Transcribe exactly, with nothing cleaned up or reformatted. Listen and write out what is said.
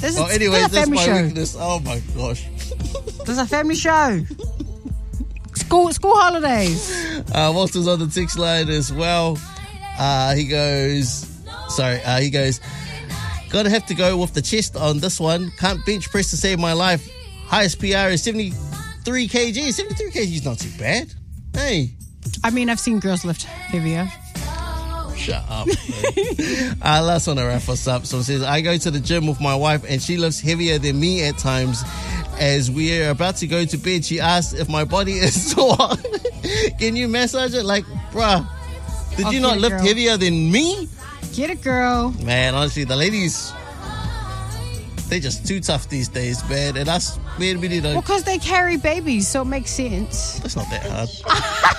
This Well, is anyways, a that's family my show. weakness. Oh my gosh. This is a family show. School school holidays. Uh, Walter's on the text line as well. Uh, he goes, sorry, uh, he goes, gotta have to go with the chest on this one. Can't bench press to save my life. Highest P R is seventy-three kilograms. seventy-three kilograms is not too bad. Hey. I mean, I've seen girls lift heavier. Shut up. uh, last one to wrap us up. So it says, I go to the gym with my wife and she lifts heavier than me at times. As we are about to go to bed, she asks if my body is sore. Can you massage it? Like, bruh, did I'll you get not it, lift girl. heavier than me? Get it, girl. Man, honestly, the ladies, they're just too tough these days, man. And us, me and Minnie, Well, don't. because they carry babies, so it makes sense. That's not that hard.